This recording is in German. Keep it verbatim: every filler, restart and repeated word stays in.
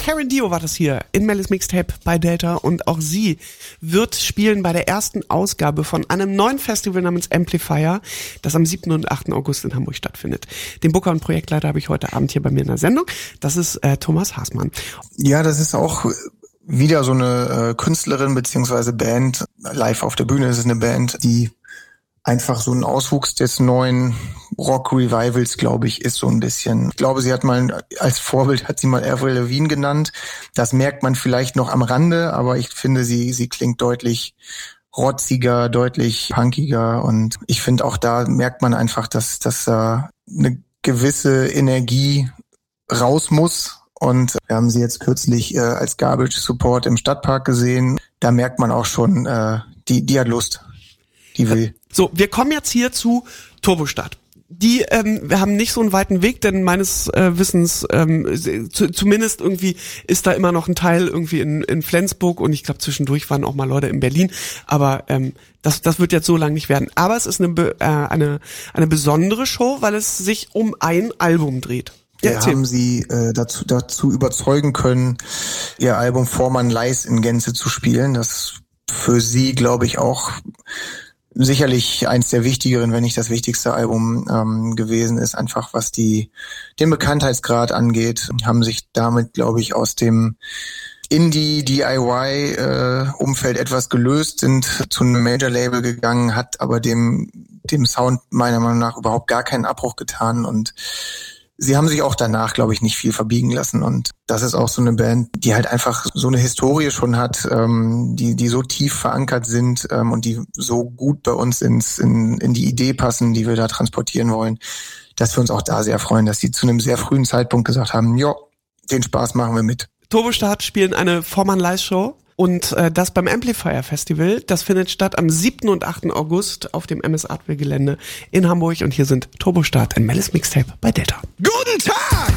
Karen Dio war das hier in Mellis Mixtape bei Delta und auch sie wird spielen bei der ersten Ausgabe von einem neuen Festival namens Amplifier, das am siebten und achten August in Hamburg stattfindet. Den Booker und Projektleiter habe ich heute Abend hier bei mir in der Sendung. Das ist äh, Thomas Haßmann. Ja, das ist auch wieder so eine äh, Künstlerin beziehungsweise Band. Live auf der Bühne ist es eine Band, die einfach so ein Auswuchs des neuen Rock-Revivals, glaube ich, ist so ein bisschen. Ich glaube, sie hat mal, als Vorbild hat sie mal Avril Lavigne genannt. Das merkt man vielleicht noch am Rande, aber ich finde, sie sie klingt deutlich rotziger, deutlich punkiger und ich finde auch da merkt man einfach, dass dass da eine gewisse Energie raus muss und wir haben sie jetzt kürzlich äh, als Garbage Support im Stadtpark gesehen. Da merkt man auch schon, äh, die die hat Lust, die will. So, wir kommen jetzt hier zu Turbostart. Die, ähm, wir haben nicht so einen weiten Weg, denn meines äh, Wissens, ähm, zu, zumindest irgendwie ist da immer noch ein Teil irgendwie in, in Flensburg und ich glaube zwischendurch waren auch mal Leute in Berlin, aber ähm, das, das wird jetzt so lang nicht werden. Aber es ist eine, äh, eine, eine besondere Show, weil es sich um ein Album dreht. Ja, wir haben sie äh, dazu, dazu überzeugen können, ihr Album Vormann Leis in Gänze zu spielen. Das für sie, glaube ich, auch sicherlich eins der wichtigeren, wenn nicht das wichtigste Album ähm, gewesen ist, einfach was die den Bekanntheitsgrad angeht, haben sich damit, glaube ich, aus dem Indie-D I Y-Umfeld äh, etwas gelöst, sind zu einem Major-Label gegangen, hat aber dem dem Sound meiner Meinung nach überhaupt gar keinen Abbruch getan und sie haben sich auch danach, glaube ich, nicht viel verbiegen lassen und das ist auch so eine Band, die halt einfach so eine Historie schon hat, ähm, die die so tief verankert sind ähm, und die so gut bei uns ins in, in die Idee passen, die wir da transportieren wollen, dass wir uns auch da sehr freuen, dass sie zu einem sehr frühen Zeitpunkt gesagt haben, ja, den Spaß machen wir mit. Turbostart spielen eine Vormann-Live-Show. Und äh, das beim Amplifier Festival, das findet statt am siebten und achten August auf dem M S Artwell Gelände in Hamburg. Und hier sind Turbostart in Mellis Mixtape bei Delta. Guten Tag!